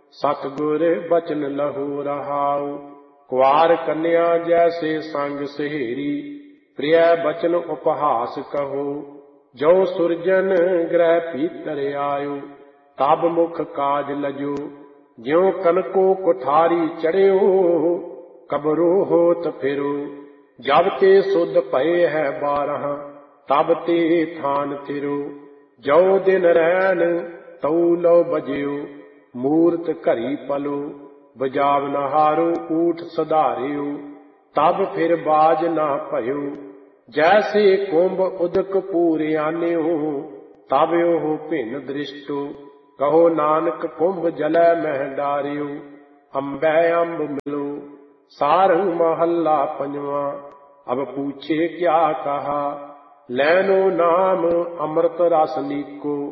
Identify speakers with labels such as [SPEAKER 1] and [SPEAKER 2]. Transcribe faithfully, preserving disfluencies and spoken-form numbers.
[SPEAKER 1] सतगुर बचन लहु रहाऊ। कुआर कन्या जैसे संग सहेरी, प्रिय बचन उपहास कहो। जो सुरजन ग्रह भीतर आयो, तब मुख काज लजो। ज्यों कनको कुठारी चढ़्यो, कबरो होत फिरो। जब ते सुध भये है बारह, तब ते थान तिरो। जो दिन रैन तऊ लो बजियो, मूरत घरी पलो। बजाव नहारो ऊठ सधारियो, तब फिर बाज ना भयो। जैसे कुंभ उदक पूर आन्यो, तब ओह भिन्न दृष्टो। कहो नानक कुंभ जलै मह डारियो, अंबै अंब मिलो। सारंग महला पंजवा। अब पूछे क्या कहा, लैनो नाम अमृत रस नीको।